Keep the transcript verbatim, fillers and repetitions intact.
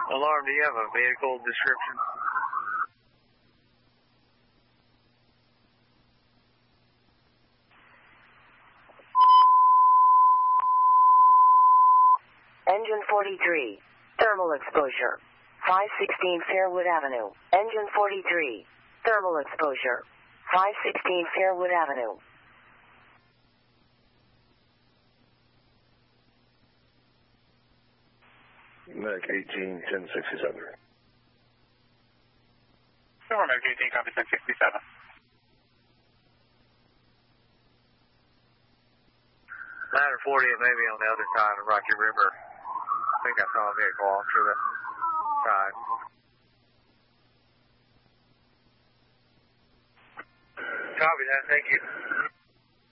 Alarm, do you have a vehicle description? Engine forty-three, thermal exposure, five sixteen Fairwood Avenue. Engine forty-three, thermal exposure, five sixteen Fairwood Avenue. Mac eighteen, ten sixty-seven. Sure, Mac eighteen, copy ten sixty-seven. nine forty, it may be on the other side of Rocky River. I think I saw a vehicle off to the side. Copy that, thank you.